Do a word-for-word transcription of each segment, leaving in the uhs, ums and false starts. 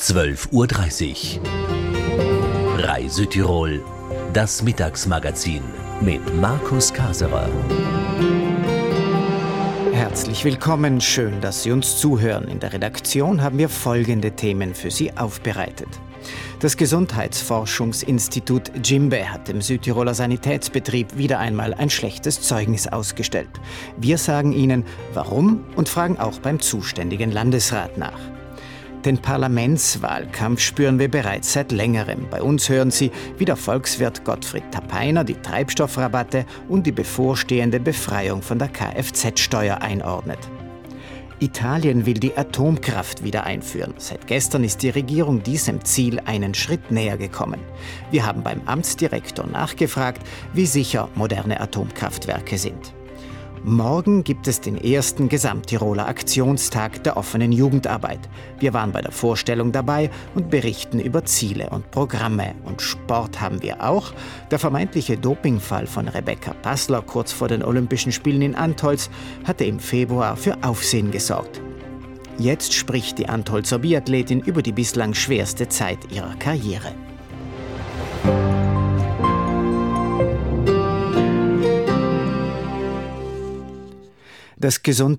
zwölf Uhr dreißig. Reise-Tirol, das Mittagsmagazin mit Markus Kaserer. Herzlich willkommen, schön, dass Sie uns zuhören. In der Redaktion haben wir folgende Themen für Sie aufbereitet. Das Gesundheitsforschungsinstitut JIMBE hat dem Südtiroler Sanitätsbetrieb wieder einmal ein schlechtes Zeugnis ausgestellt. Wir sagen Ihnen, warum, und fragen auch beim zuständigen Landesrat nach. Den Parlamentswahlkampf spüren wir bereits seit längerem. Bei uns hören Sie, wie der Volkswirt Gottfried Tapeiner die Treibstoffrabatte und die bevorstehende Befreiung von der Kfz-Steuer einordnet. Italien will die Atomkraft wieder einführen. Seit gestern ist die Regierung diesem Ziel einen Schritt näher gekommen. Wir haben beim Amtsdirektor nachgefragt, wie sicher moderne Atomkraftwerke sind. Morgen gibt es den ersten Gesamttiroler Aktionstag der offenen Jugendarbeit. Wir waren bei der Vorstellung dabei und berichten über Ziele und Programme. Und Sport haben wir auch. Der vermeintliche Dopingfall von Rebecca Passler kurz vor den Olympischen Spielen in Antholz hatte im Februar für Aufsehen gesorgt. Jetzt spricht die Antholzer Biathletin über die bislang schwerste Zeit ihrer Karriere. Das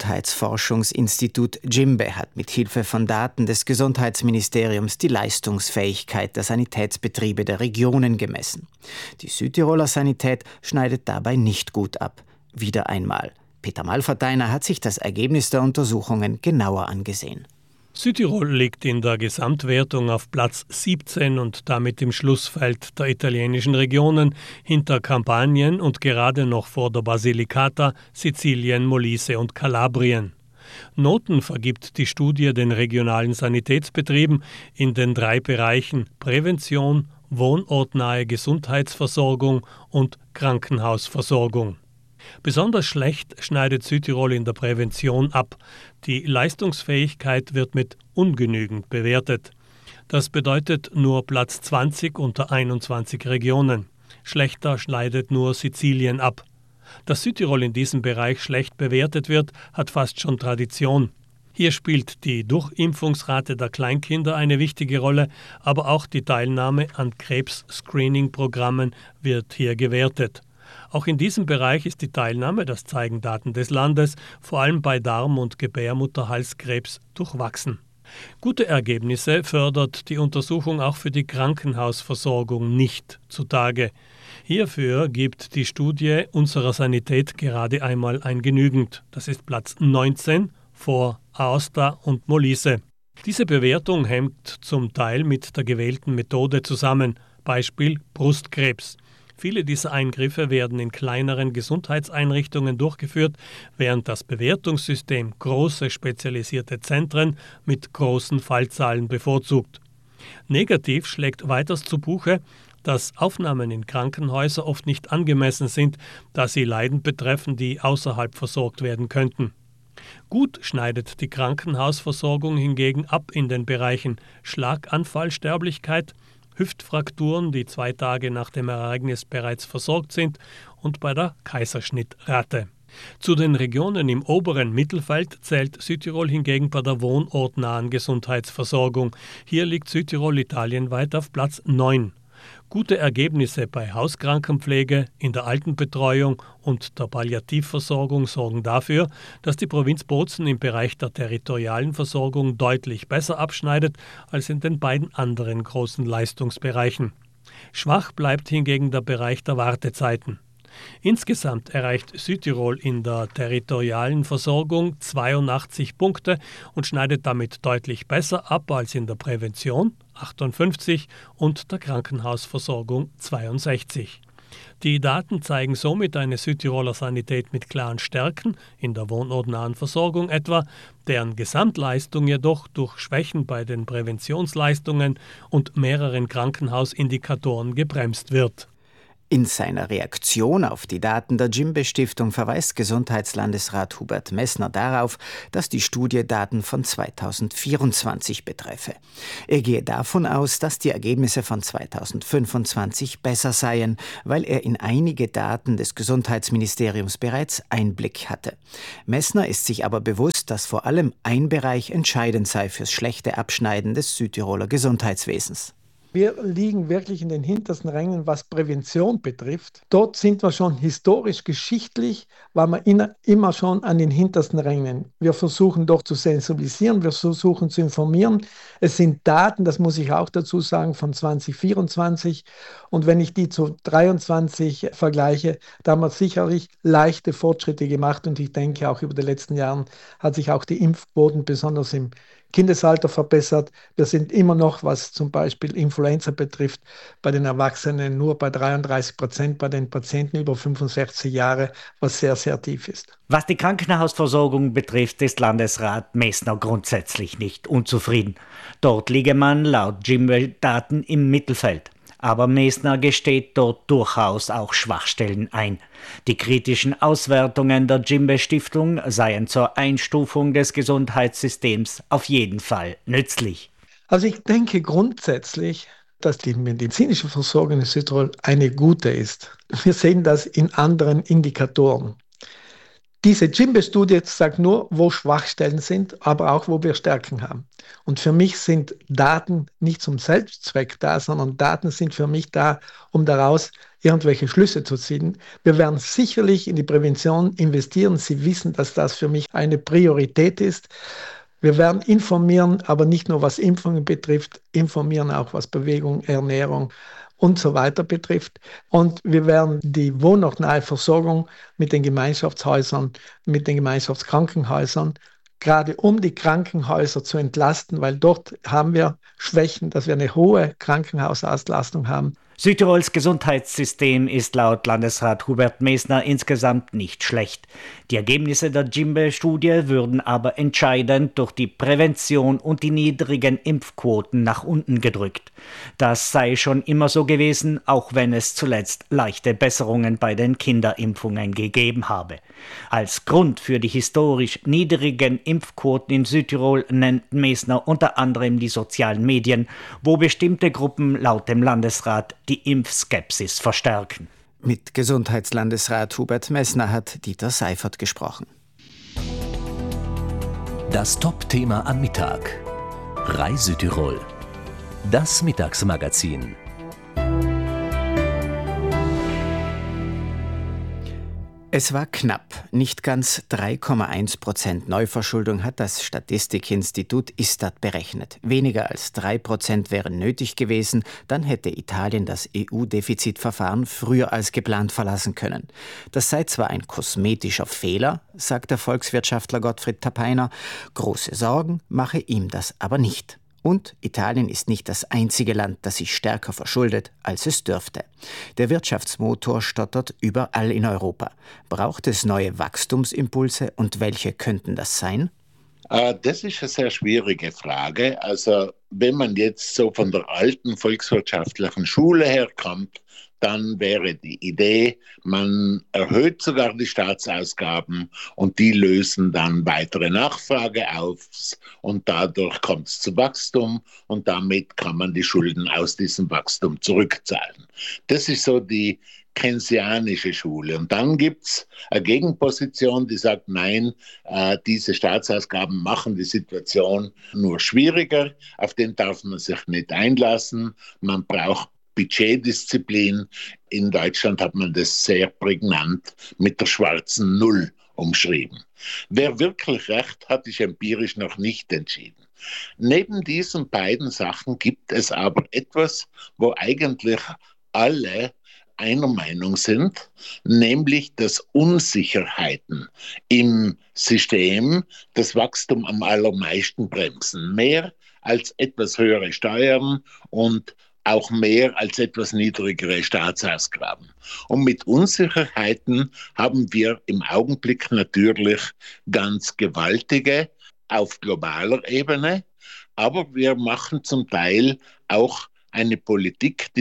Gesundheitsforschungsinstitut JIMBE hat mit Hilfe von Daten des Gesundheitsministeriums die Leistungsfähigkeit der Sanitätsbetriebe der Regionen gemessen. Die Südtiroler Sanität schneidet dabei nicht gut ab. Wieder einmal. Peter Malverteiner hat sich das Ergebnis der Untersuchungen genauer angesehen. Südtirol liegt in der Gesamtwertung auf Platz siebzehn und damit im Schlussfeld der italienischen Regionen hinter Kampanien und gerade noch vor der Basilicata, Sizilien, Molise und Kalabrien. Noten vergibt die Studie den regionalen Sanitätsbetrieben in den drei Bereichen Prävention, wohnortnahe Gesundheitsversorgung und Krankenhausversorgung. Besonders schlecht schneidet Südtirol in der Prävention ab. Die Leistungsfähigkeit wird mit ungenügend bewertet. Das bedeutet nur Platz zwanzig unter einundzwanzig Regionen. Schlechter schneidet nur Sizilien ab. Dass Südtirol in diesem Bereich schlecht bewertet wird, hat fast schon Tradition. Hier spielt die Durchimpfungsrate der Kleinkinder eine wichtige Rolle, aber auch die Teilnahme an Krebs-Screening-Programmen wird hier gewertet. Auch in diesem Bereich ist die Teilnahme, das zeigen Daten des Landes, vor allem bei Darm- und Gebärmutterhalskrebs durchwachsen. Gute Ergebnisse fördert die Untersuchung auch für die Krankenhausversorgung nicht zutage. Hierfür gibt die Studie unserer Sanität gerade einmal ein Genügend. Das ist Platz neunzehn vor Aosta und Molise. Diese Bewertung hängt zum Teil mit der gewählten Methode zusammen. Beispiel Brustkrebs. Viele dieser Eingriffe werden in kleineren Gesundheitseinrichtungen durchgeführt, während das Bewertungssystem große spezialisierte Zentren mit großen Fallzahlen bevorzugt. Negativ schlägt weiters zu Buche, dass Aufnahmen in Krankenhäuser oft nicht angemessen sind, da sie Leiden betreffen, die außerhalb versorgt werden könnten. Gut schneidet die Krankenhausversorgung hingegen ab in den Bereichen Schlaganfallsterblichkeit, Hüftfrakturen, die zwei Tage nach dem Ereignis bereits versorgt sind, und bei der Kaiserschnittrate. Zu den Regionen im oberen Mittelfeld zählt Südtirol hingegen bei der wohnortnahen Gesundheitsversorgung. Hier liegt Südtirol italienweit auf Platz neun. Gute Ergebnisse bei Hauskrankenpflege, in der Altenbetreuung und der Palliativversorgung sorgen dafür, dass die Provinz Bozen im Bereich der territorialen Versorgung deutlich besser abschneidet als in den beiden anderen großen Leistungsbereichen. Schwach bleibt hingegen der Bereich der Wartezeiten. Insgesamt erreicht Südtirol in der territorialen Versorgung zweiundachtzig Punkte und schneidet damit deutlich besser ab als in der Prävention, achtundfünfzig, und der Krankenhausversorgung, zweiundsechzig. Die Daten zeigen somit eine Südtiroler Sanität mit klaren Stärken, in der wohnortnahen Versorgung etwa, deren Gesamtleistung jedoch durch Schwächen bei den Präventionsleistungen und mehreren Krankenhausindikatoren gebremst wird. In seiner Reaktion auf die Daten der Jimbe-Stiftung verweist Gesundheitslandesrat Hubert Messner darauf, dass die Studie Daten von zweitausendvierundzwanzig betreffe. Er gehe davon aus, dass die Ergebnisse von zweitausendfünfundzwanzig besser seien, weil er in einige Daten des Gesundheitsministeriums bereits Einblick hatte. Messner ist sich aber bewusst, dass vor allem ein Bereich entscheidend sei fürs schlechte Abschneiden des Südtiroler Gesundheitswesens. Wir liegen wirklich in den hintersten Rängen, was Prävention betrifft. Dort sind wir schon historisch, geschichtlich, waren wir immer schon an den hintersten Rängen. Wir versuchen doch zu sensibilisieren, wir versuchen zu informieren. Es sind Daten, das muss ich auch dazu sagen, von zweitausendvierundzwanzig. Und wenn ich die zu dreiundzwanzig vergleiche, da haben wir sicherlich leichte Fortschritte gemacht. Und ich denke, auch über die letzten Jahre hat sich auch die Impfquoten besonders im Kindesalter verbessert. Wir sind immer noch, was zum Beispiel Influenza betrifft, bei den Erwachsenen nur bei dreiunddreißig Prozent, bei den Patienten über fünfundsechzig Jahre, was sehr, sehr tief ist. Was die Krankenhausversorgung betrifft, ist Landesrat Messner grundsätzlich nicht unzufrieden. Dort liege man laut Jimbe-Daten im Mittelfeld. Aber Messner gesteht dort durchaus auch Schwachstellen ein. Die kritischen Auswertungen der Jimbe-Stiftung seien zur Einstufung des Gesundheitssystems auf jeden Fall nützlich. Also ich denke grundsätzlich, dass die medizinische Versorgung in Südtirol eine gute ist. Wir sehen das in anderen Indikatoren. Diese Jimbe-Studie sagt nur, wo Schwachstellen sind, aber auch, wo wir Stärken haben. Und für mich sind Daten nicht zum Selbstzweck da, sondern Daten sind für mich da, um daraus irgendwelche Schlüsse zu ziehen. Wir werden sicherlich in die Prävention investieren. Sie wissen, dass das für mich eine Priorität ist. Wir werden informieren, aber nicht nur was Impfungen betrifft, informieren auch was Bewegung, Ernährung und so weiter betrifft. Und wir werden die wohnortnahe Versorgung mit den Gemeinschaftshäusern, mit den Gemeinschaftskrankenhäusern, gerade um die Krankenhäuser zu entlasten, weil dort haben wir Schwächen, dass wir eine hohe Krankenhausauslastung haben. Südtirols Gesundheitssystem ist laut Landesrat Hubert Messner insgesamt nicht schlecht. Die Ergebnisse der Jimbe-Studie würden aber entscheidend durch die Prävention und die niedrigen Impfquoten nach unten gedrückt. Das sei schon immer so gewesen, auch wenn es zuletzt leichte Besserungen bei den Kinderimpfungen gegeben habe. Als Grund für die historisch niedrigen Impfquoten in Südtirol nennt Messner unter anderem die sozialen Medien, wo bestimmte Gruppen laut dem Landesrat die Impfskepsis verstärken. Mit Gesundheitslandesrat Hubert Messner hat Dieter Seifert gesprochen. Das Top-Thema am Mittag. Reisütirol. Das Mittagsmagazin. Es war knapp. Nicht ganz drei Komma eins Prozent Neuverschuldung hat das Statistikinstitut Istat berechnet. Weniger als drei Prozent wären nötig gewesen, dann hätte Italien das E U-Defizitverfahren früher als geplant verlassen können. Das sei zwar ein kosmetischer Fehler, sagt der Volkswirtschaftler Gottfried Tapeiner, große Sorgen mache ihm das aber nicht. Und Italien ist nicht das einzige Land, das sich stärker verschuldet, als es dürfte. Der Wirtschaftsmotor stottert überall in Europa. Braucht es neue Wachstumsimpulse und welche könnten das sein? Das ist eine sehr schwierige Frage. Also wenn man jetzt so von der alten volkswirtschaftlichen Schule herkommt, dann wäre die Idee, man erhöht sogar die Staatsausgaben und die lösen dann weitere Nachfrage auf und dadurch kommt es zu Wachstum und damit kann man die Schulden aus diesem Wachstum zurückzahlen. Das ist so die keynesianische Schule. Und dann gibt es eine Gegenposition, die sagt, nein, äh, diese Staatsausgaben machen die Situation nur schwieriger, auf den darf man sich nicht einlassen, man braucht Budgetdisziplin. In Deutschland hat man das sehr prägnant mit der schwarzen Null umschrieben. Wer wirklich recht hat, ist empirisch noch nicht entschieden. Neben diesen beiden Sachen gibt es aber etwas, wo eigentlich alle einer Meinung sind, nämlich dass Unsicherheiten im System das Wachstum am allermeisten bremsen. Mehr als etwas höhere Steuern und auch mehr als etwas niedrigere Staatsausgaben. Und mit Unsicherheiten haben wir im Augenblick natürlich ganz gewaltige auf globaler Ebene, aber wir machen zum Teil auch eine Politik, die nicht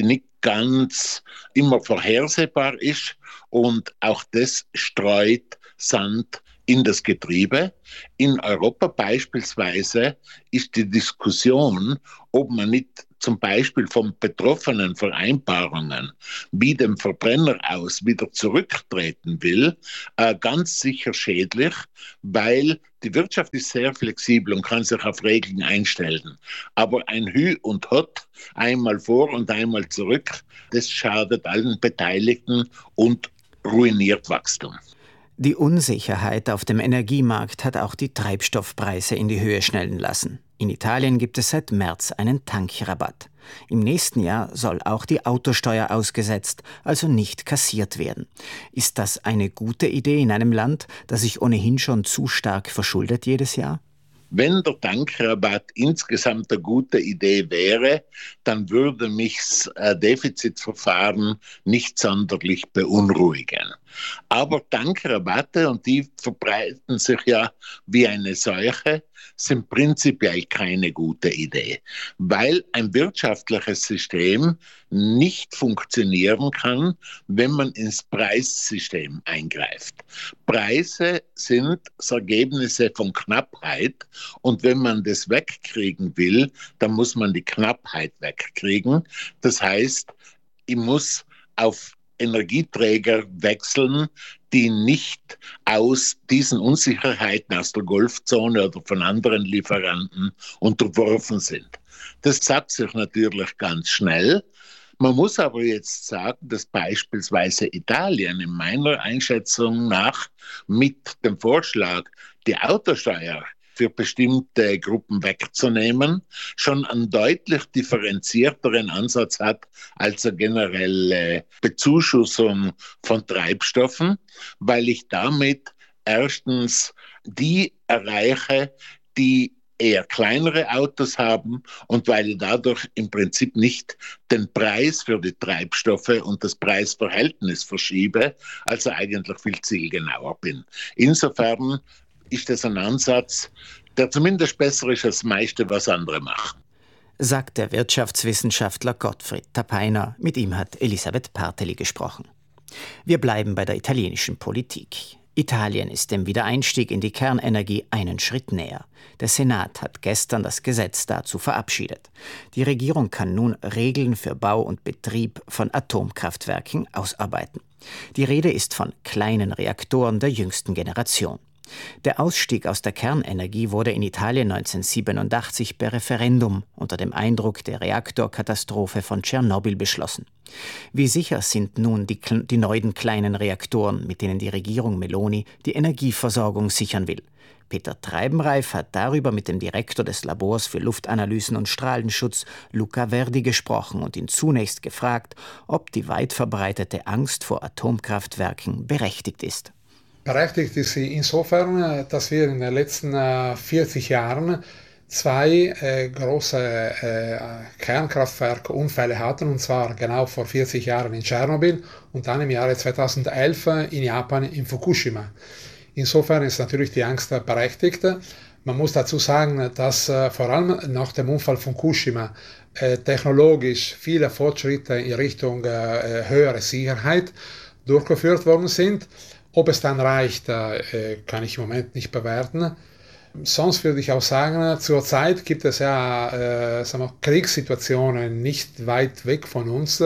ganz immer vorhersehbar ist und auch das streut Sand in das Getriebe. In Europa beispielsweise ist die Diskussion, ob man nicht zum Beispiel von betroffenen Vereinbarungen wie dem Verbrenner aus wieder zurücktreten will, äh, ganz sicher schädlich, weil die Wirtschaft ist sehr flexibel und kann sich auf Regeln einstellen. Aber ein Hü und Hott, einmal vor und einmal zurück, das schadet allen Beteiligten und ruiniert Wachstum. Die Unsicherheit auf dem Energiemarkt hat auch die Treibstoffpreise in die Höhe schnellen lassen. In Italien gibt es seit März einen Tankrabatt. Im nächsten Jahr soll auch die Autosteuer ausgesetzt, also nicht kassiert werden. Ist das eine gute Idee in einem Land, das sich ohnehin schon zu stark verschuldet jedes Jahr? Wenn der Tankrabatt insgesamt eine gute Idee wäre, dann würde mich das Defizitverfahren nicht sonderlich beunruhigen. Aber Tankrabatte, und die verbreiten sich ja wie eine Seuche, sind prinzipiell keine gute Idee, weil ein wirtschaftliches System nicht funktionieren kann, wenn man ins Preissystem eingreift. Preise sind das Ergebnis von Knappheit, und wenn man das wegkriegen will, dann muss man die Knappheit wegkriegen. Das heißt, ich muss auf Energieträger wechseln, die nicht aus diesen Unsicherheiten aus der Golfzone oder von anderen Lieferanten unterworfen sind. Das sagt sich natürlich ganz schnell. Man muss aber jetzt sagen, dass beispielsweise Italien in meiner Einschätzung nach mit dem Vorschlag, die Autosteuer für bestimmte Gruppen wegzunehmen, schon einen deutlich differenzierteren Ansatz hat als eine generelle Bezuschussung von Treibstoffen, weil ich damit erstens die erreiche, die eher kleinere Autos haben und weil ich dadurch im Prinzip nicht den Preis für die Treibstoffe und das Preisverhältnis verschiebe, also eigentlich viel zielgenauer bin. Insofern ist das ein Ansatz, der zumindest besser ist als das meiste, was andere machen. Sagt der Wirtschaftswissenschaftler Gottfried Tapeiner. Mit ihm hat Elisabeth Parteli gesprochen. Wir bleiben bei der italienischen Politik. Italien ist dem Wiedereinstieg in die Kernenergie einen Schritt näher. Der Senat hat gestern das Gesetz dazu verabschiedet. Die Regierung kann nun Regeln für Bau und Betrieb von Atomkraftwerken ausarbeiten. Die Rede ist von kleinen Reaktoren der jüngsten Generation. Der Ausstieg aus der Kernenergie wurde in Italien neunzehnhundertsiebenundachtzig per Referendum unter dem Eindruck der Reaktorkatastrophe von Tschernobyl beschlossen. Wie sicher sind nun die, die neuen kleinen Reaktoren, mit denen die Regierung Meloni die Energieversorgung sichern will? Peter Treibenreif hat darüber mit dem Direktor des Labors für Luftanalysen und Strahlenschutz, Luca Verdi, gesprochen und ihn zunächst gefragt, ob die weit verbreitete Angst vor Atomkraftwerken berechtigt ist. Berechtigt ist sie insofern, dass wir in den letzten vierzig Jahren zwei äh, große äh, Kernkraftwerkunfälle hatten, und zwar genau vor vierzig Jahren in Tschernobyl und dann im Jahre zweitausendelf in Japan in Fukushima. Insofern ist natürlich die Angst berechtigt. Man muss dazu sagen, dass äh, vor allem nach dem Unfall von Fukushima äh, technologisch viele Fortschritte in Richtung äh, höhere Sicherheit durchgeführt worden sind. Ob es dann reicht, äh, kann ich im Moment nicht bewerten. Sonst würde ich auch sagen, zurzeit gibt es ja äh, sagen wir, Kriegssituationen nicht weit weg von uns,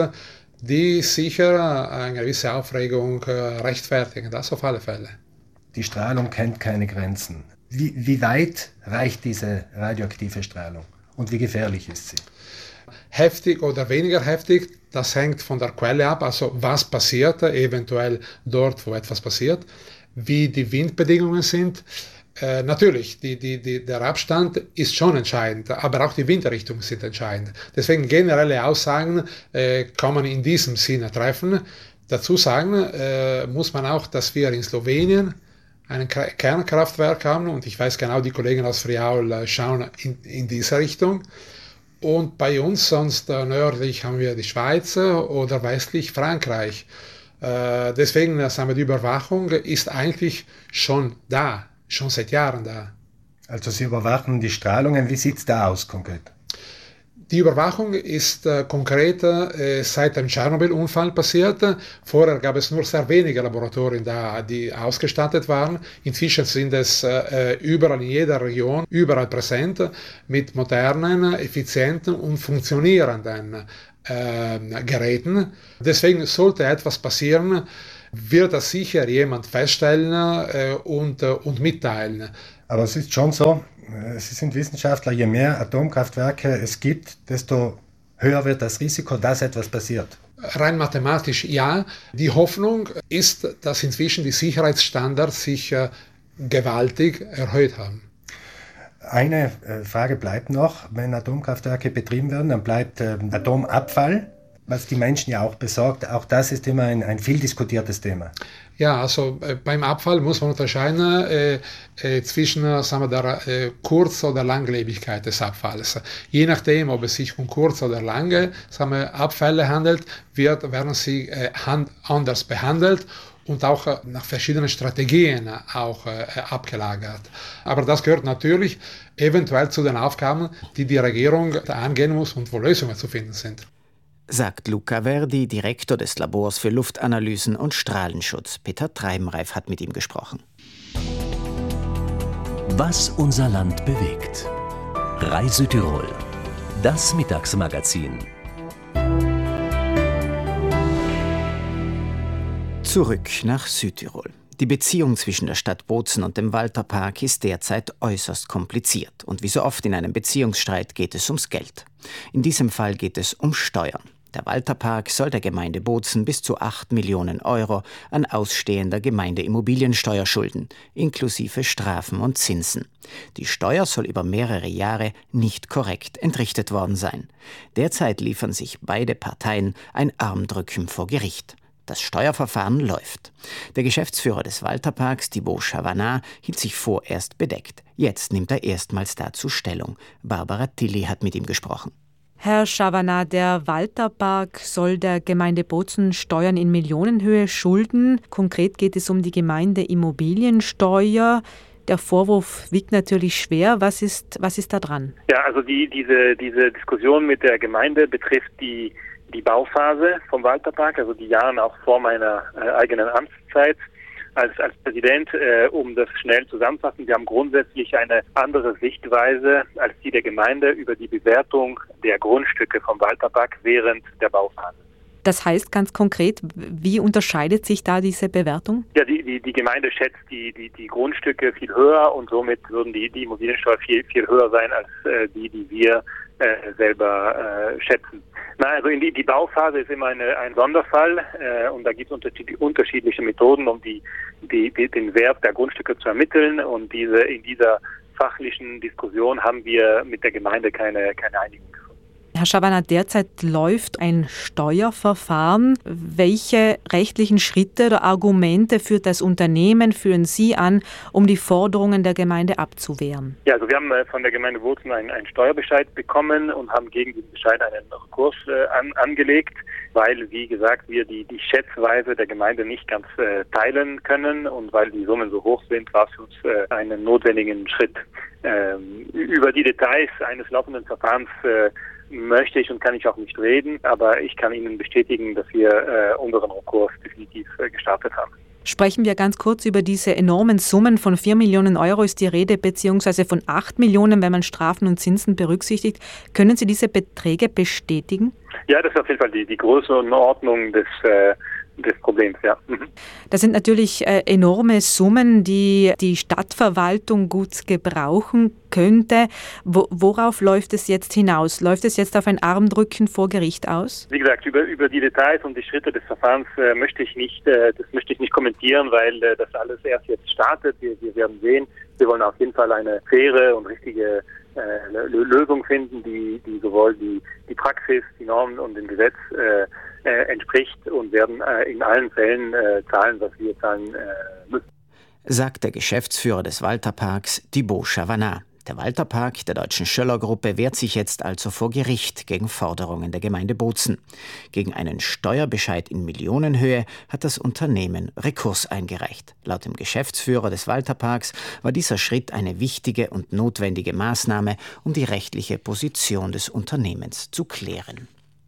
die sicher eine gewisse Aufregung äh, rechtfertigen. Das auf alle Fälle. Die Strahlung kennt keine Grenzen. Wie, wie weit reicht diese radioaktive Strahlung und wie gefährlich ist sie? Heftig oder weniger heftig, das hängt von der Quelle ab, also was passiert, eventuell dort, wo etwas passiert, wie die Windbedingungen sind. Äh, natürlich, die, die, die, der Abstand ist schon entscheidend, aber auch die Windrichtungen sind entscheidend. Deswegen generelle Aussagen äh, kann man in diesem Sinne treffen. Dazu sagen äh, muss man auch, dass wir in Slowenien ein Kernkraftwerk haben, und ich weiß genau, die Kollegen aus Friaul äh, schauen in, in diese Richtung. Und bei uns sonst äh, nördlich haben wir die Schweiz oder westlich Frankreich. Äh, deswegen äh, sagen wir, die Überwachung ist eigentlich schon da, schon seit Jahren da. Also Sie überwachen die Strahlungen. Wie sieht es da aus konkret? Die Überwachung ist äh, konkret äh, seit dem Tschernobyl-Unfall passiert. Vorher gab es nur sehr wenige Laboratorien da, die ausgestattet waren. Inzwischen sind es äh, überall in jeder Region, überall präsent, mit modernen, effizienten und funktionierenden äh, Geräten. Deswegen sollte etwas passieren, wird das sicher jemand feststellen äh, und, äh, und mitteilen. Aber es ist schon so, Sie sind Wissenschaftler, je mehr Atomkraftwerke es gibt, desto höher wird das Risiko, dass etwas passiert. Rein mathematisch ja. Die Hoffnung ist, dass inzwischen die Sicherheitsstandards sich äh, gewaltig erhöht haben. Eine äh, Frage bleibt noch, wenn Atomkraftwerke betrieben werden, dann bleibt äh, Atomabfall, was die Menschen ja auch besorgt. Auch das ist immer ein, ein viel diskutiertes Thema. Ja, also äh, beim Abfall muss man unterscheiden äh, äh, zwischen äh, sagen wir, der äh, Kurz- oder Langlebigkeit des Abfalls. Je nachdem, ob es sich um kurze oder lange sagen wir, Abfälle handelt, wird, werden sie äh, hand, anders behandelt und auch äh, nach verschiedenen Strategien auch äh, abgelagert. Aber das gehört natürlich eventuell zu den Aufgaben, die die Regierung angehen muss und wo Lösungen zu finden sind. Sagt Luca Verdi, Direktor des Labors für Luftanalysen und Strahlenschutz. Peter Treibenreif hat mit ihm gesprochen. Was unser Land bewegt. Reisütirol. Das Mittagsmagazin. Zurück nach Südtirol. Die Beziehung zwischen der Stadt Bozen und dem Walterpark ist derzeit äußerst kompliziert. Und wie so oft in einem Beziehungsstreit geht es ums Geld. In diesem Fall geht es um Steuern. Der Walterpark soll der Gemeinde Bozen bis zu acht Millionen Euro an ausstehender Gemeindeimmobiliensteuer schulden, inklusive Strafen und Zinsen. Die Steuer soll über mehrere Jahre nicht korrekt entrichtet worden sein. Derzeit liefern sich beide Parteien ein Armdrücken vor Gericht. Das Steuerverfahren läuft. Der Geschäftsführer des Walterparks, Thibaut Chavanat, hielt sich vorerst bedeckt. Jetzt nimmt er erstmals dazu Stellung. Barbara Tilly hat mit ihm gesprochen. Herr Chavanat, der Walterpark soll der Gemeinde Bozen Steuern in Millionenhöhe schulden. Konkret geht es um die Gemeindeimmobiliensteuer. Der Vorwurf wiegt natürlich schwer. Was ist, was ist da dran? Ja, also die, diese, diese Diskussion mit der Gemeinde betrifft die, die Bauphase vom Walterpark, also die Jahre auch vor meiner äh, eigenen Amtszeit. Als, als Präsident, äh, um das schnell zusammenzufassen, wir haben grundsätzlich eine andere Sichtweise als die der Gemeinde über die Bewertung der Grundstücke vom Walterpark während der Bauphase. Das heißt ganz konkret, wie unterscheidet sich da diese Bewertung? Ja, die, die, die Gemeinde schätzt die, die, die Grundstücke viel höher und somit würden die, die Immobiliensteuer viel, viel höher sein als äh, die, die wir äh, selber äh, schätzen. Na, also in die, die Bauphase ist immer eine, ein Sonderfall äh, und da gibt es unterschiedliche, unterschiedliche Methoden, um die, die, die, den Wert der Grundstücke zu ermitteln, und diese in dieser fachlichen Diskussion haben wir mit der Gemeinde keine, keine Einigung gefunden. Herr Chavanat, derzeit läuft ein Steuerverfahren. Welche rechtlichen Schritte oder Argumente führt das Unternehmen, führen Sie an, um die Forderungen der Gemeinde abzuwehren? Ja, also wir haben von der Gemeinde Bozen einen, einen Steuerbescheid bekommen und haben gegen diesen Bescheid einen Rekurs äh, an, angelegt, weil, wie gesagt, wir die, die Schätzweise der Gemeinde nicht ganz äh, teilen können und weil die Summen so hoch sind, war es für uns äh, einen notwendigen Schritt. Ähm, über die Details eines laufenden Verfahrens äh, möchte ich und kann ich auch nicht reden, aber ich kann Ihnen bestätigen, dass wir äh, unseren Rekurs definitiv äh, gestartet haben. Sprechen wir ganz kurz über diese enormen Summen. Von vier Millionen Euro ist die Rede, beziehungsweise von acht Millionen, wenn man Strafen und Zinsen berücksichtigt. Können Sie diese Beträge bestätigen? Ja, das ist auf jeden Fall die, die Größenordnung des äh, des Problems, ja. Mhm. Das sind natürlich äh, enorme Summen, die die Stadtverwaltung gut gebrauchen könnte. Wo, worauf läuft es jetzt hinaus? Läuft es jetzt auf ein Armdrücken vor Gericht aus? Wie gesagt, über, über die Details und die Schritte des Verfahrens äh, möchte ich nicht, äh, das möchte ich nicht kommentieren, weil äh, das alles erst jetzt startet. Wir, wir werden sehen. Wir wollen auf jeden Fall eine faire und richtige äh, Lösung finden, die, die sowohl die, die Praxis, die Normen und dem Gesetz äh, äh, entspricht, und werden äh, in allen Fällen äh, zahlen, was wir zahlen äh, müssen. Sagt der Geschäftsführer des Walterparks, Thibaut Chavanat. Der Walterpark der Deutschen Schöller-Gruppe wehrt sich jetzt also vor Gericht gegen Forderungen der Gemeinde Bozen. Gegen einen Steuerbescheid in Millionenhöhe hat das Unternehmen Rekurs eingereicht. Laut dem Geschäftsführer des Walterparks war dieser Schritt eine wichtige und notwendige Maßnahme, um die rechtliche Position des Unternehmens zu klären.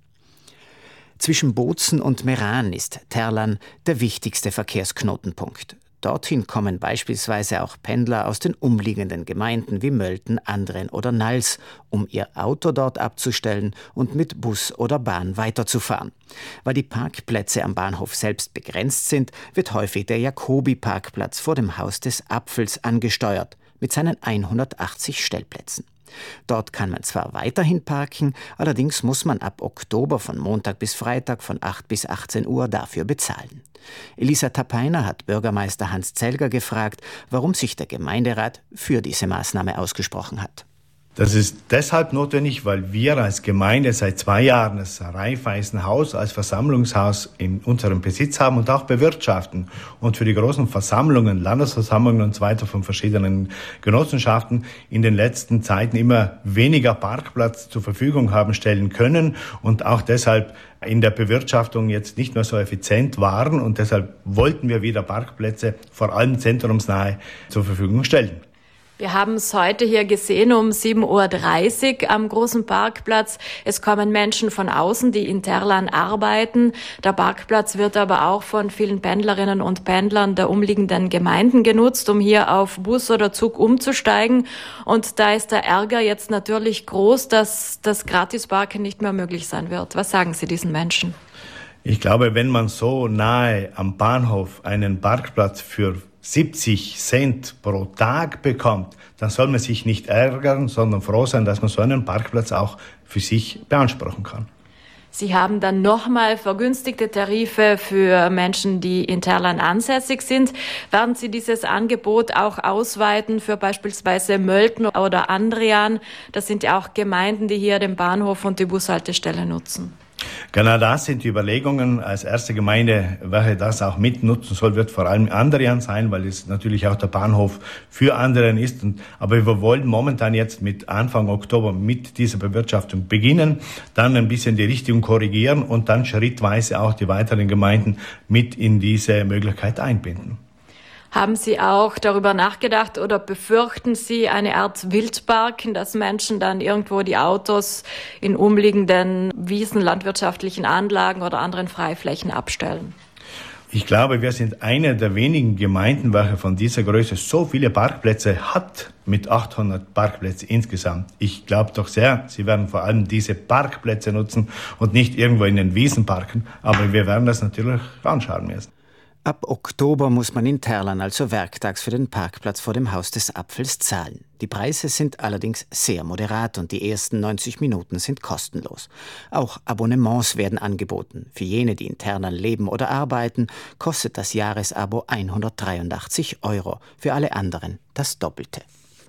Zwischen Bozen und Meran ist Terlan der wichtigste Verkehrsknotenpunkt. Dorthin kommen beispielsweise auch Pendler aus den umliegenden Gemeinden wie Mölten, Andren oder Nals, um ihr Auto dort abzustellen und mit Bus oder Bahn weiterzufahren. Weil die Parkplätze am Bahnhof selbst begrenzt sind, wird häufig der Jacobi-Parkplatz vor dem Haus des Apfels angesteuert, mit seinen hundertachtzig Stellplätzen. Dort kann man zwar weiterhin parken, allerdings muss man ab Oktober von Montag bis Freitag von acht bis achtzehn Uhr dafür bezahlen. Elisa Tapeiner hat Bürgermeister Hans Zelger gefragt, warum sich der Gemeinderat für diese Maßnahme ausgesprochen hat. Das ist deshalb notwendig, weil wir als Gemeinde seit zwei Jahren das Raiffeisenhaus als Versammlungshaus in unserem Besitz haben und auch bewirtschaften. Und für die großen Versammlungen, Landesversammlungen und so weiter von verschiedenen Genossenschaften in den letzten Zeiten immer weniger Parkplatz zur Verfügung haben stellen können und auch deshalb in der Bewirtschaftung jetzt nicht mehr so effizient waren. Und deshalb wollten wir wieder Parkplätze, vor allem zentrumsnahe, zur Verfügung stellen. Wir haben es heute hier gesehen um sieben Uhr dreißig am großen Parkplatz. Es kommen Menschen von außen, die in Terlan arbeiten. Der Parkplatz wird aber auch von vielen Pendlerinnen und Pendlern der umliegenden Gemeinden genutzt, um hier auf Bus oder Zug umzusteigen. Und da ist der Ärger jetzt natürlich groß, dass das Gratisparken nicht mehr möglich sein wird. Was sagen Sie diesen Menschen? Ich glaube, wenn man so nahe am Bahnhof einen Parkplatz für siebzig Cent pro Tag bekommt, dann soll man sich nicht ärgern, sondern froh sein, dass man so einen Parkplatz auch für sich beanspruchen kann. Sie haben dann nochmal vergünstigte Tarife für Menschen, die in Terlan ansässig sind. Werden Sie dieses Angebot auch ausweiten für beispielsweise Mölten oder Andrian? Das sind ja auch Gemeinden, die hier den Bahnhof und die Bushaltestelle nutzen. Genau das sind die Überlegungen. Als erste Gemeinde, welche das auch mitnutzen soll, wird vor allem Andrian sein, weil es natürlich auch der Bahnhof für Andrian ist. Und, aber wir wollen momentan jetzt mit Anfang Oktober mit dieser Bewirtschaftung beginnen, dann ein bisschen die Richtung korrigieren und dann schrittweise auch die weiteren Gemeinden mit in diese Möglichkeit einbinden. Haben Sie auch darüber nachgedacht oder befürchten Sie eine Art Wildparken, dass Menschen dann irgendwo die Autos in umliegenden Wiesen, landwirtschaftlichen Anlagen oder anderen Freiflächen abstellen? Ich glaube, wir sind eine der wenigen Gemeinden, welche von dieser Größe so viele Parkplätze hat, mit achthundert Parkplätzen insgesamt. Ich glaube doch sehr, Sie werden vor allem diese Parkplätze nutzen und nicht irgendwo in den Wiesen parken, aber wir werden das natürlich anschauen müssen. Ab Oktober muss man in Terlan also werktags für den Parkplatz vor dem Haus des Apfels zahlen. Die Preise sind allerdings sehr moderat und die ersten neunzig Minuten sind kostenlos. Auch Abonnements werden angeboten. Für jene, die in Terlan leben oder arbeiten, kostet das Jahresabo hundertdreiundachtzig Euro. Für alle anderen das Doppelte.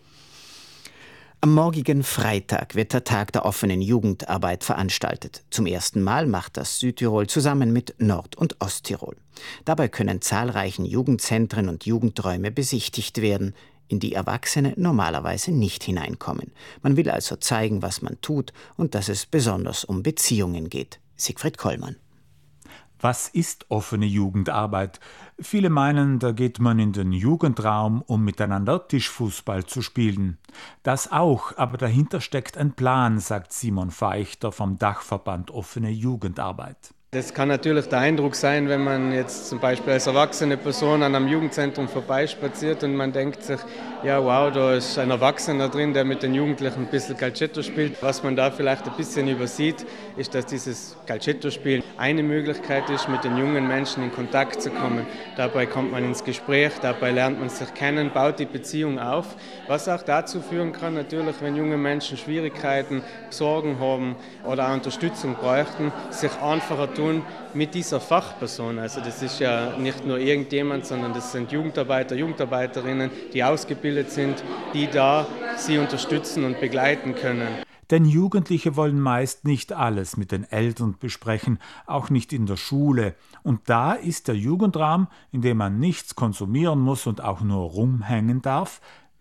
Am morgigen Freitag wird der Tag der offenen Jugendarbeit veranstaltet. Zum ersten Mal macht das Südtirol zusammen mit Nord- und Osttirol. Dabei können zahlreichen Jugendzentren und Jugendräume besichtigt werden, in die Erwachsene normalerweise nicht hineinkommen. Man will also zeigen, was man tut und dass es besonders um Beziehungen geht. Siegfried Kollmann. Was ist offene Jugendarbeit? Viele meinen, da geht man in den Jugendraum, um miteinander Tischfußball zu spielen. Das auch, aber dahinter steckt ein Plan, sagt Simon Feichter vom Dachverband Offene Jugendarbeit. Das kann natürlich der Eindruck sein, wenn man jetzt zum Beispiel als erwachsene Person an einem Jugendzentrum vorbeispaziert und man denkt sich, ja wow, da ist ein Erwachsener drin, der mit den Jugendlichen ein bisschen Calcetto spielt. Was man da vielleicht ein bisschen übersieht, ist, dass dieses Calcetto-Spiel eine Möglichkeit ist, mit den jungen Menschen in Kontakt zu kommen. Dabei kommt man ins Gespräch, dabei lernt man sich kennen, baut die Beziehung auf, was auch dazu führen kann, natürlich, wenn junge Menschen Schwierigkeiten, Sorgen haben oder auch Unterstützung bräuchten, sich einfacher tun mit dieser Fachperson. Also das ist ja nicht nur irgendjemand, sondern das sind Jugendarbeiter, Jugendarbeiterinnen, die ausgebildet sind, die da sie unterstützen und begleiten können. Denn Jugendliche wollen meist nicht alles mit den Eltern besprechen, auch nicht in der Schule. Und da ist der Jugendraum, in dem man nichts konsumieren muss und auch nur rumhängen darf,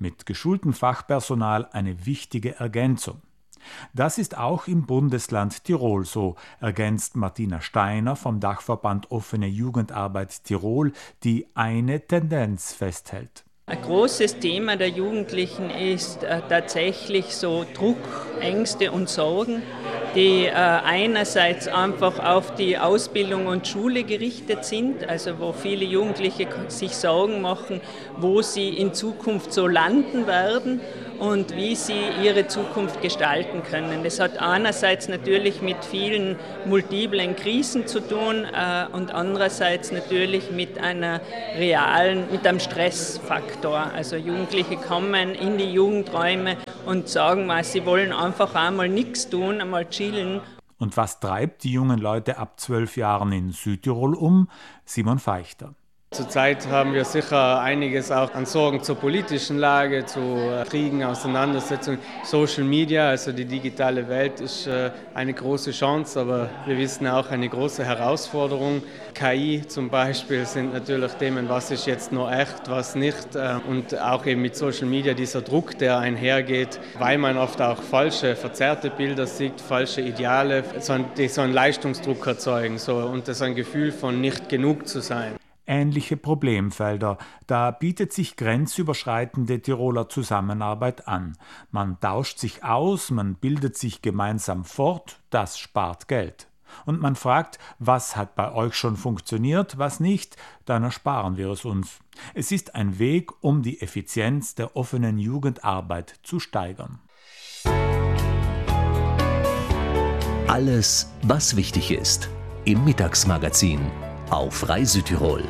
Mit geschultem Fachpersonal eine wichtige Ergänzung. Das ist auch im Bundesland Tirol so, ergänzt Martina Steiner vom Dachverband Offene Jugendarbeit Tirol, die eine Tendenz festhält. Ein großes Thema der Jugendlichen ist äh, tatsächlich so Druck, Ängste und Sorgen, die äh, einerseits einfach auf die Ausbildung und Schule gerichtet sind, also wo viele Jugendliche sich Sorgen machen, wo sie in Zukunft so landen werden und wie sie ihre Zukunft gestalten können. Das hat einerseits natürlich mit vielen multiplen Krisen zu tun äh, und andererseits natürlich mit einer realen, mit einem Stressfaktor. Also Jugendliche kommen in die Jugendräume und sagen mal, sie wollen einfach einmal nichts tun, einmal chillen. Und was treibt die jungen Leute ab zwölf Jahren in Südtirol um? Simon Feichter. Zurzeit haben wir sicher einiges auch an Sorgen zur politischen Lage, zu Kriegen, Auseinandersetzungen. Social Media, also die digitale Welt, ist eine große Chance, aber wir wissen auch eine große Herausforderung. K I zum Beispiel sind natürlich Themen, was ist jetzt noch echt, was nicht. Und auch eben mit Social Media dieser Druck, der einhergeht, weil man oft auch falsche, verzerrte Bilder sieht, falsche Ideale, die so einen Leistungsdruck erzeugen so, und das ein Gefühl von nicht genug zu sein. Ähnliche Problemfelder. Da bietet sich grenzüberschreitende Tiroler Zusammenarbeit an. Man tauscht sich aus, man bildet sich gemeinsam fort, das spart Geld. Und man fragt, was hat bei euch schon funktioniert, was nicht, dann ersparen wir es uns. Es ist ein Weg, um die Effizienz der offenen Jugendarbeit zu steigern. Alles, was wichtig ist, im Mittagsmagazin auf Rai Südtirol.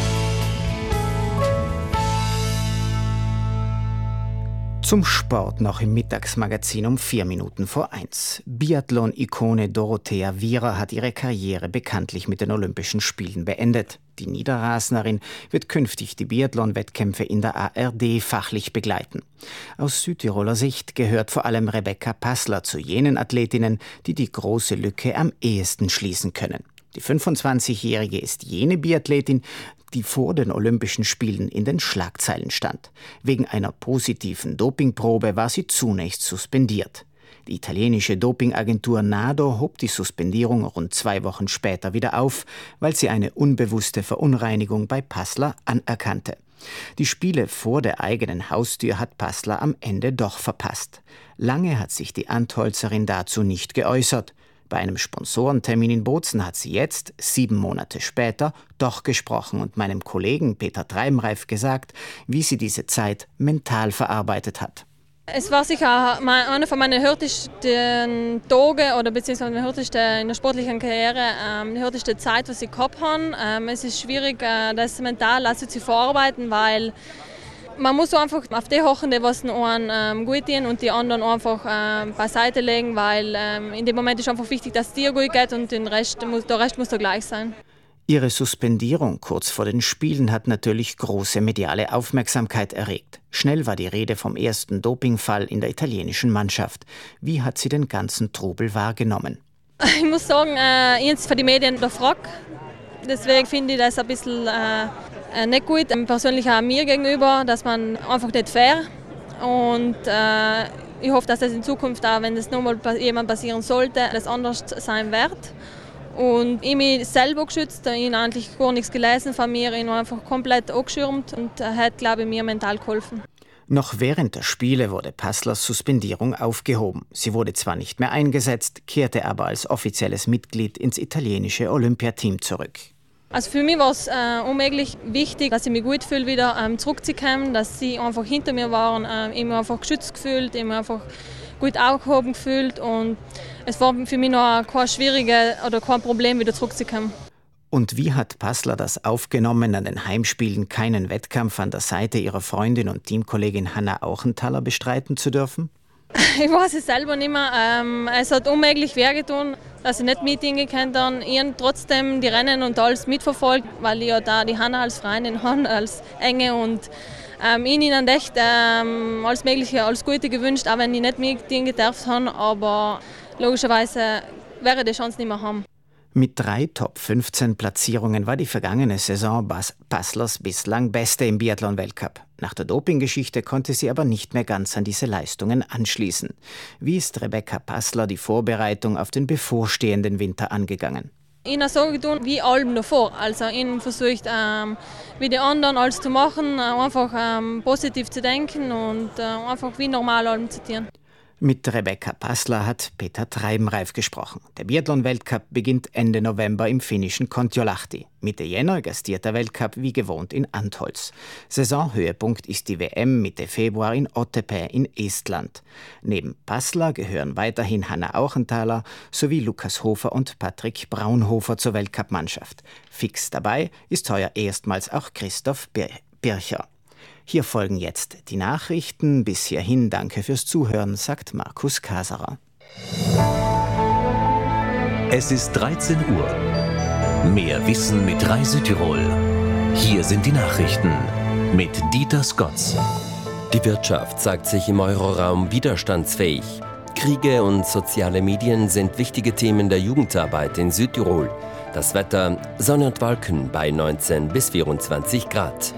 Zum Sport noch im Mittagsmagazin um vier Minuten vor eins. Biathlon-Ikone Dorothea Viera hat ihre Karriere bekanntlich mit den Olympischen Spielen beendet. Die Niederrasnerin wird künftig die Biathlon-Wettkämpfe in der A R D fachlich begleiten. Aus Südtiroler Sicht gehört vor allem Rebecca Passler zu jenen Athletinnen, die die große Lücke am ehesten schließen können. Die fünfundzwanzigjährige ist jene Biathletin, die vor den Olympischen Spielen in den Schlagzeilen stand. Wegen einer positiven Dopingprobe war sie zunächst suspendiert. Die italienische Dopingagentur NADO hob die Suspendierung rund zwei Wochen später wieder auf, weil sie eine unbewusste Verunreinigung bei Passler anerkannte. Die Spiele vor der eigenen Haustür hat Passler am Ende doch verpasst. Lange hat sich die Antholzerin dazu nicht geäußert. Bei einem Sponsorentermin in Bozen hat sie jetzt, sieben Monate später, doch gesprochen und meinem Kollegen Peter Treimreif gesagt, wie sie diese Zeit mental verarbeitet hat. Es war sicher einer von meinen härtesten Tagen oder beziehungsweise die härteste in der sportlichen Karriere, ähm, die härteste Zeit, die ich gehabt habe. Ähm, es ist schwierig, äh, das mental also zu verarbeiten, weil man muss einfach auf die hoffen, die was einen ähm, gut tun und die anderen einfach ähm, beiseite legen, weil ähm, in dem Moment ist einfach wichtig, dass es dir gut geht und den Rest muss, der Rest muss da gleich sein. Ihre Suspendierung kurz vor den Spielen hat natürlich große mediale Aufmerksamkeit erregt. Schnell war die Rede vom ersten Dopingfall in der italienischen Mannschaft. Wie hat sie den ganzen Trubel wahrgenommen? Ich muss sagen, äh, jetzt für die Medien der Frack. Deswegen finde ich das ein bisschen äh, nicht gut, persönlich auch mir gegenüber, dass man einfach nicht fair. Und äh, ich hoffe, dass das in Zukunft auch, wenn das nochmal jemand passieren sollte, das anders sein wird. Und ich mich selber geschützt, ich habe eigentlich gar nichts gelesen von mir, ich habe einfach komplett angeschirmt und hat, glaube ich, mir mental geholfen. Noch während der Spiele wurde Passlers Suspendierung aufgehoben. Sie wurde zwar nicht mehr eingesetzt, kehrte aber als offizielles Mitglied ins italienische Olympiateam zurück. Also für mich war es äh, unmöglich wichtig, dass ich mich gut fühle, wieder ähm, zurückzukommen, dass sie einfach hinter mir waren, äh, ich mich einfach geschützt gefühlt, ich mich einfach gut aufgehoben gefühlt und es war für mich noch kein schwieriges oder kein Problem, wieder zurückzukommen. Und wie hat Passler das aufgenommen, an den Heimspielen keinen Wettkampf an der Seite ihrer Freundin und Teamkollegin Hanna Auchenthaler bestreiten zu dürfen? Ich weiß es selber nicht mehr. Ähm, es hat unmöglich wehgetan, dass ich nicht mitgehen konnte. Ich habe trotzdem die Rennen und alles mitverfolgt, weil ich ja da die Hanna als Freundin habe, als Enge. Und ähm, ich habe ihnen echt ähm, alles Mögliche, alles Gute gewünscht, auch wenn ich nicht mitgehen gedurft habe. Aber logischerweise wäre ich die Chance nicht mehr haben. Mit drei Top fünfzehn Platzierungen war die vergangene Saison Passlers bislang beste im Biathlon-Weltcup. Nach der Dopinggeschichte konnte sie aber nicht mehr ganz an diese Leistungen anschließen. Wie ist Rebecca Passler die Vorbereitung auf den bevorstehenden Winter angegangen? Ich habe so getan wie allem davor. Also ich versucht, ähm, wie die anderen alles zu machen, einfach ähm, positiv zu denken und äh, einfach wie normal allem zu tun. Mit Rebecca Passler hat Peter Treibenreif gesprochen. Der Biathlon-Weltcup beginnt Ende November im finnischen Kontiolahti. Mitte Jänner gastiert der Weltcup wie gewohnt in Antholz. Saisonhöhepunkt ist die W M Mitte Februar in Otepää in Estland. Neben Passler gehören weiterhin Hanna Auchenthaler sowie Lukas Hofer und Patrick Braunhofer zur Weltcup-Mannschaft. Fix dabei ist heuer erstmals auch Christoph Bircher. Hier folgen jetzt die Nachrichten. Bis hierhin danke fürs Zuhören, sagt Markus Kaserer. Es ist dreizehn Uhr. Mehr Wissen mit Rai Südtirol. Hier sind die Nachrichten mit Dieter Skotz. Die Wirtschaft zeigt sich im Euroraum widerstandsfähig. Kriege und soziale Medien sind wichtige Themen der Jugendarbeit in Südtirol. Das Wetter: Sonne und Wolken bei neunzehn bis vierundzwanzig Grad.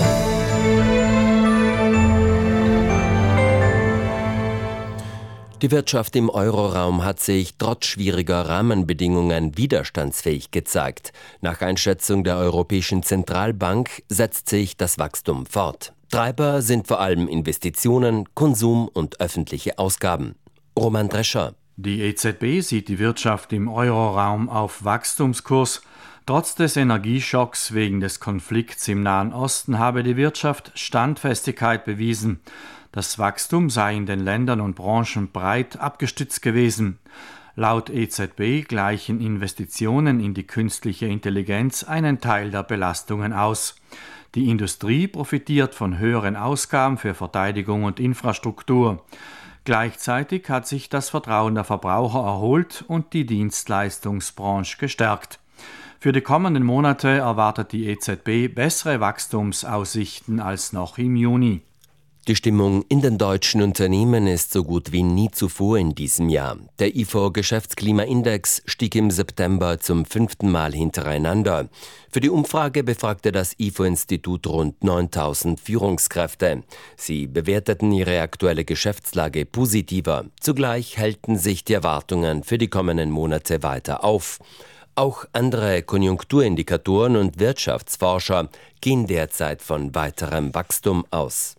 Die Wirtschaft im Euroraum hat sich trotz schwieriger Rahmenbedingungen widerstandsfähig gezeigt. Nach Einschätzung der Europäischen Zentralbank setzt sich das Wachstum fort. Treiber sind vor allem Investitionen, Konsum und öffentliche Ausgaben. Roman Drescher. Die E Z B sieht die Wirtschaft im Euroraum auf Wachstumskurs. Trotz des Energieschocks wegen des Konflikts im Nahen Osten habe die Wirtschaft Standfestigkeit bewiesen. Das Wachstum sei in den Ländern und Branchen breit abgestützt gewesen. Laut E Z B gleichen Investitionen in die künstliche Intelligenz einen Teil der Belastungen aus. Die Industrie profitiert von höheren Ausgaben für Verteidigung und Infrastruktur. Gleichzeitig hat sich das Vertrauen der Verbraucher erholt und die Dienstleistungsbranche gestärkt. Für die kommenden Monate erwartet die E Z B bessere Wachstumsaussichten als noch im Juni. Die Stimmung in den deutschen Unternehmen ist so gut wie nie zuvor in diesem Jahr. Der I F O-Geschäftsklimaindex stieg im September zum fünften Mal hintereinander. Für die Umfrage befragte das I F O-Institut rund neuntausend Führungskräfte. Sie bewerteten ihre aktuelle Geschäftslage positiver. Zugleich hellten sich die Erwartungen für die kommenden Monate weiter auf. Auch andere Konjunkturindikatoren und Wirtschaftsforscher gehen derzeit von weiterem Wachstum aus.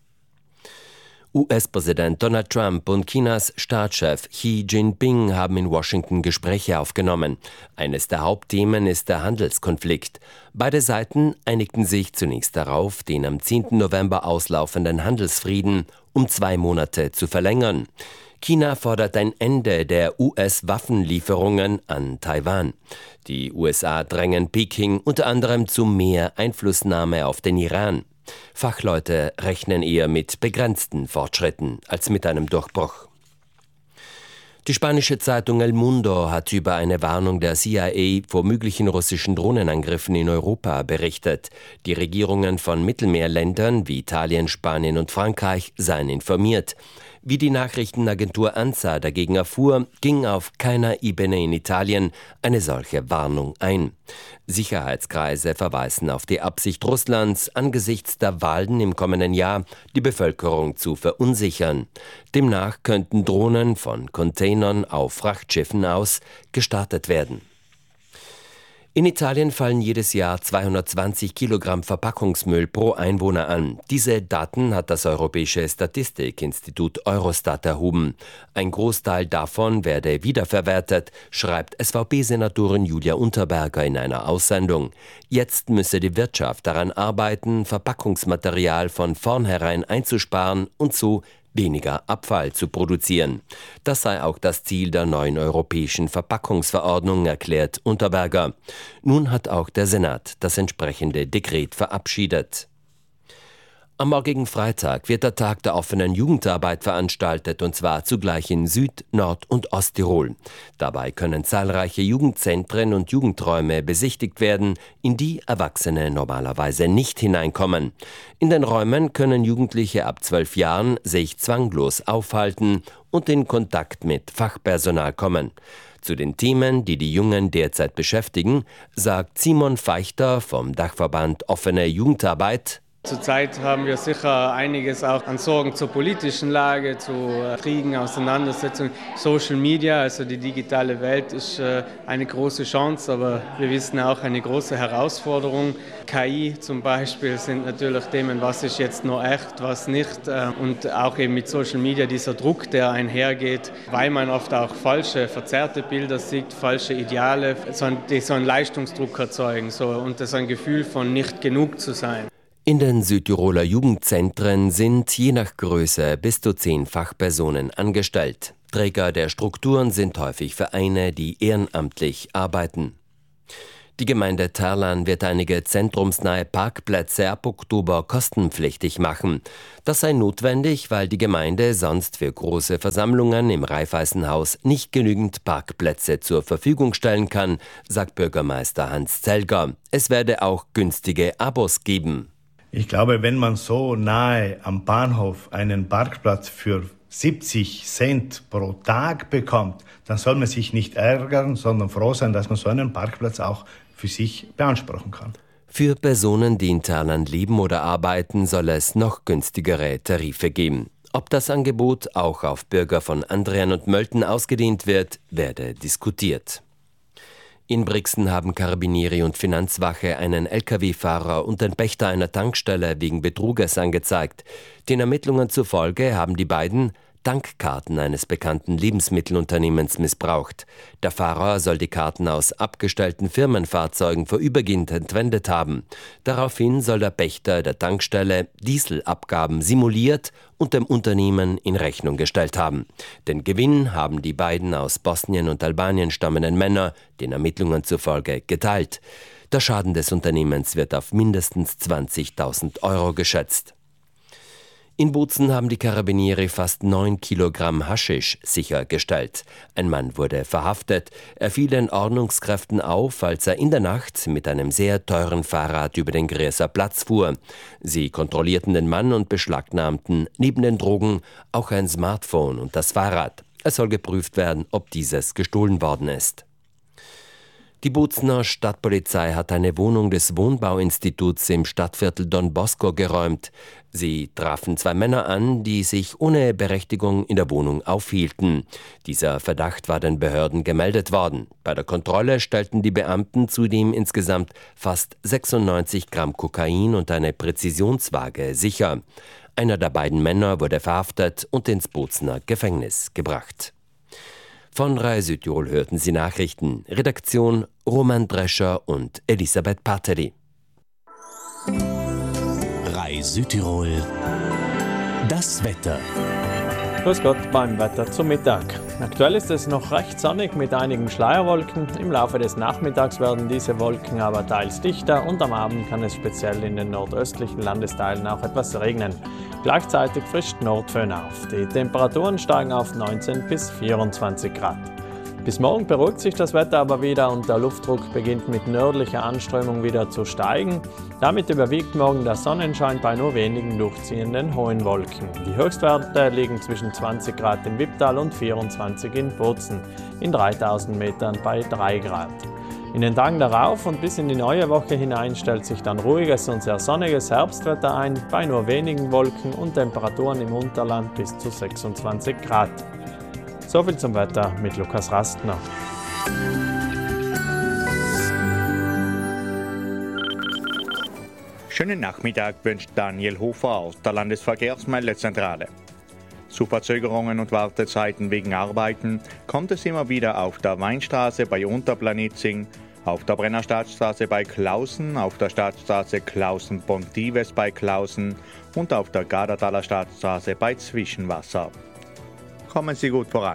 U S-Präsident Donald Trump und Chinas Staatschef Xi Jinping haben in Washington Gespräche aufgenommen. Eines der Hauptthemen ist der Handelskonflikt. Beide Seiten einigten sich zunächst darauf, den am zehnten November auslaufenden Handelsfrieden um zwei Monate zu verlängern. China fordert ein Ende der U S-Waffenlieferungen an Taiwan. Die U S A drängen Peking unter anderem zu mehr Einflussnahme auf den Iran. Fachleute rechnen eher mit begrenzten Fortschritten als mit einem Durchbruch. Die spanische Zeitung El Mundo hat über eine Warnung der C I A vor möglichen russischen Drohnenangriffen in Europa berichtet. Die Regierungen von Mittelmeerländern wie Italien, Spanien und Frankreich seien informiert. Wie die Nachrichtenagentur ANSA dagegen erfuhr, ging auf keiner Ebene in Italien eine solche Warnung ein. Sicherheitskreise verweisen auf die Absicht Russlands, angesichts der Wahlen im kommenden Jahr die Bevölkerung zu verunsichern. Demnach könnten Drohnen von Containern auf Frachtschiffen aus gestartet werden. In Italien fallen jedes Jahr zweihundertzwanzig Kilogramm Verpackungsmüll pro Einwohner an. Diese Daten hat das Europäische Statistikinstitut Eurostat erhoben. Ein Großteil davon werde wiederverwertet, schreibt S V P-Senatorin Julia Unterberger in einer Aussendung. Jetzt müsse die Wirtschaft daran arbeiten, Verpackungsmaterial von vornherein einzusparen und so weniger Abfall zu produzieren. Das sei auch das Ziel der neuen europäischen Verpackungsverordnung, erklärt Unterberger. Nun hat auch der Senat das entsprechende Dekret verabschiedet. Am morgigen Freitag wird der Tag der offenen Jugendarbeit veranstaltet, und zwar zugleich in Süd-, Nord- und Osttirol. Dabei können zahlreiche Jugendzentren und Jugendräume besichtigt werden, in die Erwachsene normalerweise nicht hineinkommen. In den Räumen können Jugendliche ab zwölf Jahren sich zwanglos aufhalten und in Kontakt mit Fachpersonal kommen. Zu den Themen, die die Jungen derzeit beschäftigen, sagt Simon Feichter vom Dachverband Offene Jugendarbeit: Zurzeit haben wir sicher einiges auch an Sorgen zur politischen Lage, zu Kriegen, Auseinandersetzungen. Social Media, also die digitale Welt, ist eine große Chance, aber wir wissen auch eine große Herausforderung. K I zum Beispiel sind natürlich Themen, was ist jetzt noch echt, was nicht. Und auch eben mit Social Media dieser Druck, der einhergeht, weil man oft auch falsche, verzerrte Bilder sieht, falsche Ideale, die so einen Leistungsdruck erzeugen so, und das ein Gefühl von nicht genug zu sein. In den Südtiroler Jugendzentren sind je nach Größe bis zu zehn Fachpersonen angestellt. Träger der Strukturen sind häufig Vereine, die ehrenamtlich arbeiten. Die Gemeinde Terlan wird einige zentrumsnahe Parkplätze ab Oktober kostenpflichtig machen. Das sei notwendig, weil die Gemeinde sonst für große Versammlungen im Raiffeisenhaus nicht genügend Parkplätze zur Verfügung stellen kann, sagt Bürgermeister Hans Zelger. Es werde auch günstige Abos geben. Ich glaube, wenn man so nahe am Bahnhof einen Parkplatz für siebzig Cent pro Tag bekommt, dann soll man sich nicht ärgern, sondern froh sein, dass man so einen Parkplatz auch für sich beanspruchen kann. Für Personen, die in Terlan leben oder arbeiten, soll es noch günstigere Tarife geben. Ob das Angebot auch auf Bürger von Andrian und Mölten ausgedehnt wird, werde diskutiert. In Brixen haben Karabinieri und Finanzwache einen L K W-Fahrer und den Pächter einer Tankstelle wegen Betruges angezeigt. Den Ermittlungen zufolge haben die beiden Tankkarten eines bekannten Lebensmittelunternehmens missbraucht. Der Fahrer soll die Karten aus abgestellten Firmenfahrzeugen vorübergehend entwendet haben. Daraufhin soll der Pächter der Tankstelle Dieselabgaben simuliert und dem Unternehmen in Rechnung gestellt haben. Den Gewinn haben die beiden aus Bosnien und Albanien stammenden Männer den Ermittlungen zufolge geteilt. Der Schaden des Unternehmens wird auf mindestens zwanzigtausend Euro geschätzt. In Bozen haben die Karabinieri fast neun Kilogramm Haschisch sichergestellt. Ein Mann wurde verhaftet. Er fiel den Ordnungskräften auf, als er in der Nacht mit einem sehr teuren Fahrrad über den Grieser Platz fuhr. Sie kontrollierten den Mann und beschlagnahmten neben den Drogen auch ein Smartphone und das Fahrrad. Es soll geprüft werden, ob dieses gestohlen worden ist. Die Bozener Stadtpolizei hat eine Wohnung des Wohnbauinstituts im Stadtviertel Don Bosco geräumt. Sie trafen zwei Männer an, die sich ohne Berechtigung in der Wohnung aufhielten. Dieser Verdacht war den Behörden gemeldet worden. Bei der Kontrolle stellten die Beamten zudem insgesamt fast sechsundneunzig Gramm Kokain und eine Präzisionswaage sicher. Einer der beiden Männer wurde verhaftet und ins Bozener Gefängnis gebracht. Von Rai Südtirol hörten Sie Nachrichten. Redaktion Roman Drescher und Elisabeth Parteli. Rai Südtirol. Das Wetter. Grüß Gott beim Wetter zum Mittag. Aktuell ist es noch recht sonnig mit einigen Schleierwolken. Im Laufe des Nachmittags werden diese Wolken aber teils dichter und am Abend kann es speziell in den nordöstlichen Landesteilen auch etwas regnen. Gleichzeitig frischt Nordföhn auf. Die Temperaturen steigen auf neunzehn bis vierundzwanzig Grad. Bis morgen beruhigt sich das Wetter aber wieder und der Luftdruck beginnt mit nördlicher Anströmung wieder zu steigen. Damit überwiegt morgen der Sonnenschein bei nur wenigen durchziehenden hohen Wolken. Die Höchstwerte liegen zwischen zwanzig Grad im Wipptal und vierundzwanzig in Bozen, in dreitausend Metern bei drei Grad. In den Tagen darauf und bis in die neue Woche hinein stellt sich dann ruhiges und sehr sonniges Herbstwetter ein, bei nur wenigen Wolken und Temperaturen im Unterland bis zu sechsundzwanzig Grad. Soviel zum Wetter mit Lukas Rastner. Schönen Nachmittag wünscht Daniel Hofer aus der Landesverkehrsmeldezentrale. Zu Verzögerungen und Wartezeiten wegen Arbeiten kommt es immer wieder auf der Weinstraße bei Unterplanitzing, auf der Brennerstadtstraße bei Klausen, auf der Stadtstraße Klausen-Pontives bei Klausen und auf der Gardertaler Stadtstraße bei Zwischenwasser. Kommen Sie gut voran.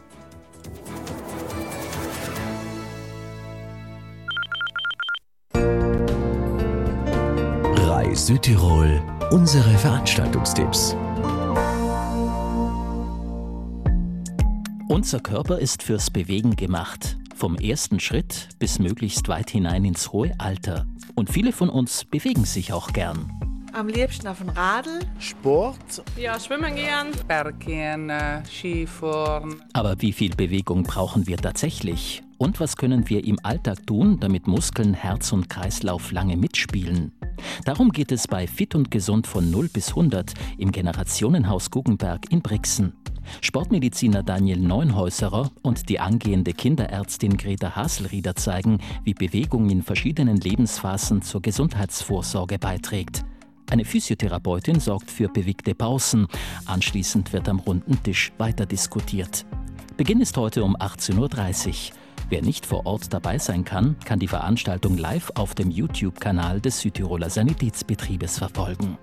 Rai Südtirol, unsere Veranstaltungstipps. Unser Körper ist fürs Bewegen gemacht. Vom ersten Schritt bis möglichst weit hinein ins hohe Alter. Und viele von uns bewegen sich auch gern. Am liebsten auf dem Radl. Sport. Ja, schwimmen gehen. Bergehen, äh, Skifahren. Aber wie viel Bewegung brauchen wir tatsächlich? Und was können wir im Alltag tun, damit Muskeln, Herz und Kreislauf lange mitspielen? Darum geht es bei Fit und Gesund von null bis hundert im Generationenhaus Guggenberg in Brixen. Sportmediziner Daniel Neunhäuserer und die angehende Kinderärztin Greta Haselrieder zeigen, wie Bewegung in verschiedenen Lebensphasen zur Gesundheitsvorsorge beiträgt. Eine Physiotherapeutin sorgt für bewegte Pausen. Anschließend wird am runden Tisch weiter diskutiert. Beginn ist heute um achtzehn Uhr dreißig. Wer nicht vor Ort dabei sein kann, kann die Veranstaltung live auf dem YouTube-Kanal des Südtiroler Sanitätsbetriebes verfolgen.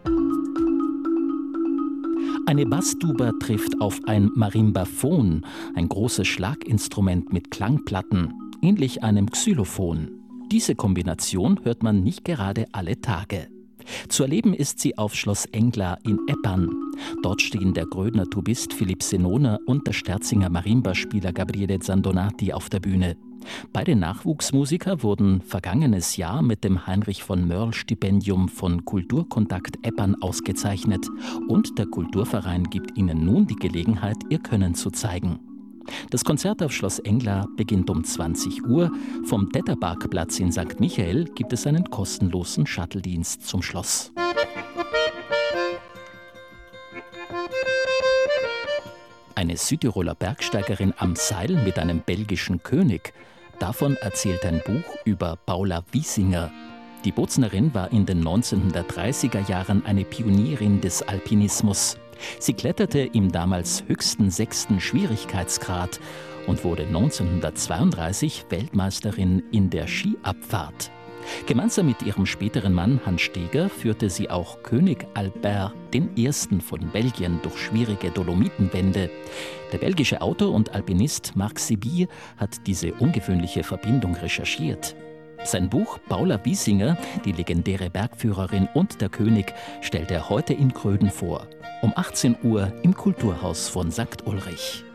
Eine Basstuba trifft auf ein Marimbaphon, ein großes Schlaginstrument mit Klangplatten, ähnlich einem Xylophon. Diese Kombination hört man nicht gerade alle Tage. Zu erleben ist sie auf Schloss Englar in Eppern. Dort stehen der Grödner Tubist Philipp Senoner und der Sterzinger Marimba-Spieler Gabriele Zandonati auf der Bühne. Beide Nachwuchsmusiker wurden vergangenes Jahr mit dem Heinrich-von-Mörl-Stipendium von Kulturkontakt Eppern ausgezeichnet und der Kulturverein gibt ihnen nun die Gelegenheit, ihr Können zu zeigen. Das Konzert auf Schloss Englar beginnt um zwanzig Uhr. Vom Detterparkplatz in Sankt Michael gibt es einen kostenlosen Shuttle-Dienst zum Schloss. Eine Südtiroler Bergsteigerin am Seil mit einem belgischen König. Davon erzählt ein Buch über Paula Wiesinger. Die Boznerin war in den neunzehnhundertdreißiger Jahren eine Pionierin des Alpinismus. Sie kletterte im damals höchsten sechsten Schwierigkeitsgrad und wurde neunzehnhundertzweiunddreißig Weltmeisterin in der Skiabfahrt. Gemeinsam mit ihrem späteren Mann Hans Steger führte sie auch König Albert I. von Belgien durch schwierige Dolomitenwände. Der belgische Autor und Alpinist Marc Sibille hat diese ungewöhnliche Verbindung recherchiert. Sein Buch Paula Wiesinger, die legendäre Bergführerin und der König, stellt er heute in Gröden vor. Um achtzehn Uhr im Kulturhaus von Sankt Ulrich.